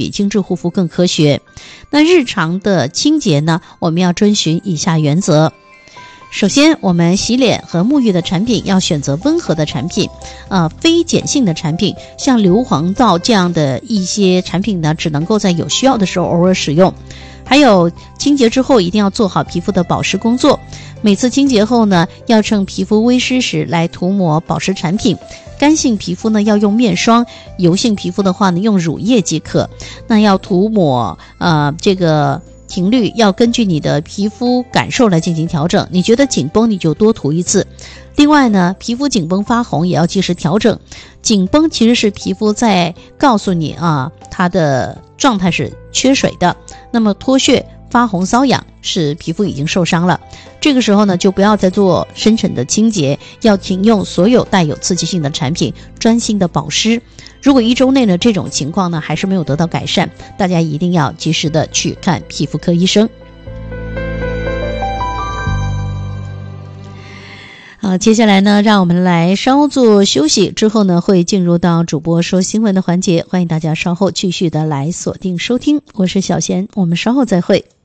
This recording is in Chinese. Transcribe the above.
比精致护肤更科学。那日常的清洁呢，我们要遵循以下原则。首先，我们洗脸和沐浴的产品要选择温和的产品，非碱性的产品，像硫磺皂这样的一些产品呢，只能够在有需要的时候偶尔使用。还有清洁之后一定要做好皮肤的保湿工作，每次清洁后呢，要趁皮肤微湿时来涂抹保湿产品。干性皮肤呢要用面霜，油性皮肤的话呢用乳液即可。那要涂抹这个频率要根据你的皮肤感受来进行调整，你觉得紧绷你就多涂一次。另外呢，皮肤紧绷发红也要及时调整。紧绷其实是皮肤在告诉你它的状态是缺水的，那么脱屑发红瘙痒是皮肤已经受伤了。这个时候呢，就不要再做深层的清洁，要停用所有带有刺激性的产品，专心的保湿。如果1周内呢这种情况呢还是没有得到改善，大家一定要及时的去看皮肤科医生。好，接下来呢，让我们来稍作休息，之后呢会进入到主播说新闻的环节，欢迎大家稍后继续的来锁定收听，我是小贤，我们稍后再会。